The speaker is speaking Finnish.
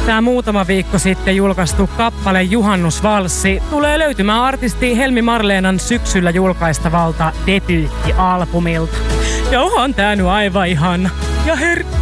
Tää muutama viikko sitten julkaistu kappale Juhannusvalssi tulee löytymään artisti Helmi Marleenan syksyllä julkaistavalta debyyttialbumilta. Ja onhan tää nyt aivan ihana ja herkkä.